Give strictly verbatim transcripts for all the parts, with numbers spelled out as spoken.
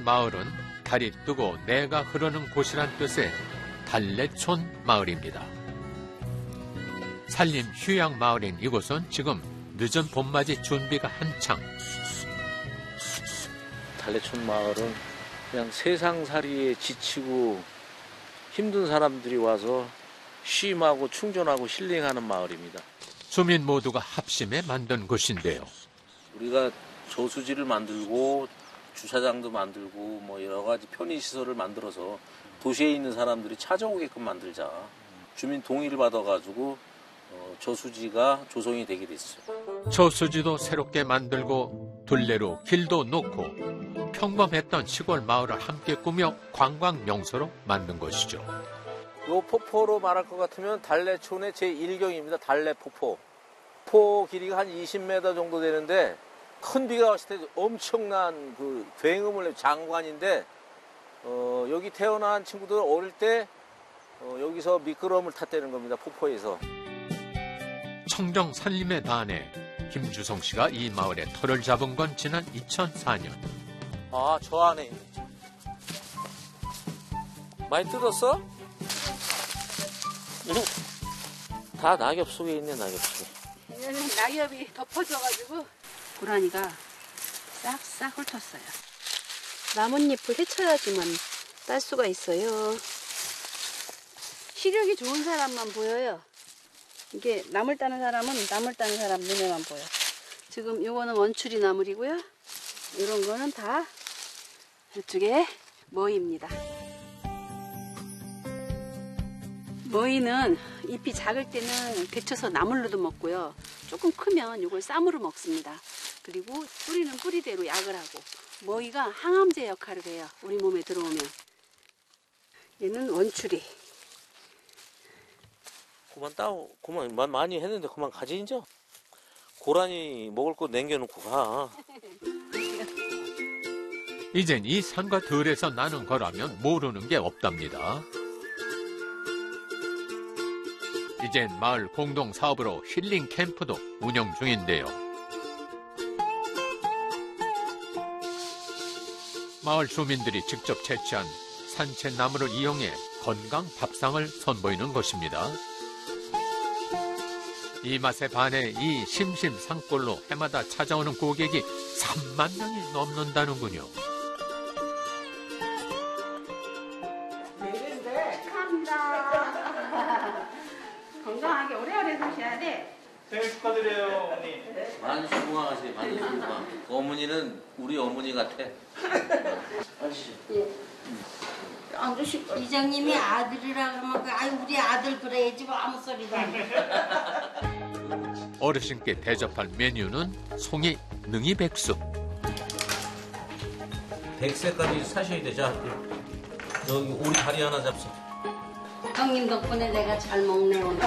찾아온 마을은 달이 뜨고 내가 흐르는 곳이란 뜻의 달래촌 마을입니다. 산림 휴양 마을인 이곳은 지금 늦은 봄맞이 준비가 한창. 달래촌 마을은 그냥 세상살이에 지치고 힘든 사람들이 와서 쉼하고 충전하고 힐링하는 마을입니다. 주민 모두가 합심해 만든 곳인데요. 우리가 저수지를 만들고 주차장도 만들고 뭐 여러 가지 편의시설을 만들어서 도시에 있는 사람들이 찾아오게끔 만들자. 주민 동의를 받아가지고 어, 저수지가 조성이 되게 됐어요. 저수지도 새롭게 만들고 둘레로 길도 놓고 평범했던 시골 마을을 함께 꾸며 관광 명소로 만든 것이죠. 요 폭포로 말할 것 같으면 달래촌의 제일 경입니다. 달래폭포. 폭포 길이가 한 이십 미터 정도 되는데 큰 비가 왔을 때 엄청난 그 굉음을 내는 장관인데 어, 여기 태어난 친구들 어릴 때 어, 여기서 미끄럼을 탔다는 겁니다. 폭포에서. 청정 산림의 반에 김주성 씨가 이 마을에 터를 잡은 건 지난 이천사 년. 아, 저 안에 있네. 많이 뜯었어? 다 낙엽 속에 있네, 낙엽 속에. 얘는 낙엽이 덮어져가지고 고라니가 싹싹 훑었어요. 나뭇잎을 헤쳐야지만 딸 수가 있어요. 시력이 좋은 사람만 보여요. 이게 나물 따는 사람은 나물 따는 사람 눈에만 보여. 지금 요거는 원추리 나물이고요. 이런 거는 다 이쪽에 머위입니다. 머위는 잎이 작을 때는 데쳐서 나물로도 먹고요. 조금 크면 이걸 쌈으로 먹습니다. 그리고 뿌리는 뿌리대로 약을 하고 머위가 항암제 역할을 해요. 우리 몸에 들어오면. 얘는 원추리. 그만 따오, 그만 많이 했는데 그만 가지 인죠. 고라니 먹을 거 남겨놓고 가. 이젠 이 산과 들에서 나는 거라면 모르는 게 없답니다. 이젠 마을 공동 사업으로 힐링 캠프도 운영 중인데요. 마을 주민들이 직접 채취한 산채나무를 이용해 건강 밥상을 선보이는 것입니다. 이 맛에 반해 이 심심 산골로 해마다 찾아오는 고객이 삼만 명이 넘는다는군요. 네, 감사합니다. 건강하게 오래오래 사셔야 돼. 생일 축하드려요, 어머니. 많이 수고하세요, 많이 수고. 어머니는 우리 어머니 같아. 아저씨. 예. 앉으시고. 이장님이 아들이라 그러면 아유 우리 아들 그래야지 뭐 아무 소리도 안 해. 어르신께 대접할 메뉴는 송이 능이백숙. 백세까지 사셔야 되죠. 여기 오리 다리 하나 잡수. 형님 덕분에 내가 잘 먹네 오늘.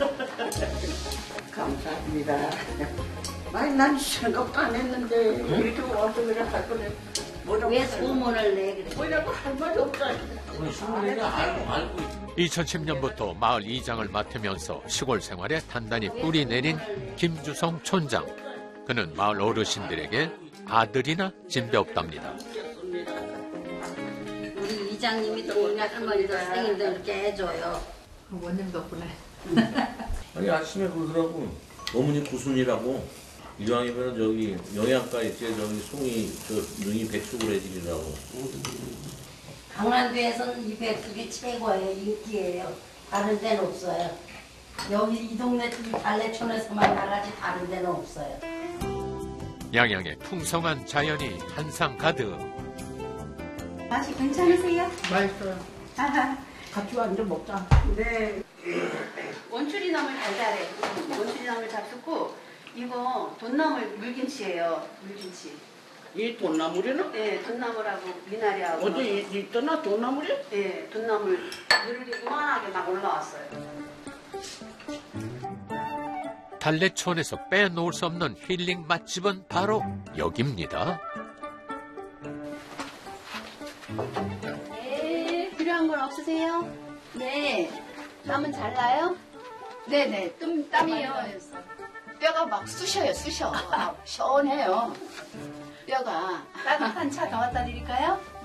감사합니다. 아니 난 생각도 안 했는데 응? 이렇게 와서 그래 할 거네. 왜 소문을 내 그래? 뭐라고 할 말이 없다. 우리 수문이는 알고 알고 있지. 이천십 년부터 마을 이장을 맡으면서 시골 생활에 단단히 뿌리 내린 김주성 촌장. 그는 마을 어르신들에게 아들이나 진배 없답니다. 우리 이장님이 또 우리 할머니도 생일도 이렇게 해줘요. 원님 덕분에. 아니 아침에 그러더라고. 어머니 구순이라고. 이왕이면 저기 영양가 있지 저기 송이 저 능이 백숙을 해드리라고. 강남도에서는 이 백숙이 최고예요. 인기예요. 다른 데는 없어요. 여기 이 동네 달래촌에서만 나가지 다른 데는 없어요. 양양의 풍성한 자연이 한상 가득. 맛이 괜찮으세요? 맛있어요. 아하. 같이 앉아 먹자. 네. 원추리 나물 달달해. 원추리 나물 잡수고 이거 돈나물 물김치예요. 물김치. 이 돈나물이는? 네, 돈나물하고 미나리하고. 어디 있더나 돈나물이? 네, 돈나물 이렇게 요만하게 막 올라왔어요. 달래촌에서 빼놓을 수 없는 힐링 맛집은 바로 여기입니다. 네, 필요한 건 없으세요? 네. 땀은 잘 나요? 네네, 뜸, 땀이요. 뼈가 막 쑤셔요, 쑤셔. 시원해요. 뼈가. 따뜻한 차 더 갖다 드릴까요?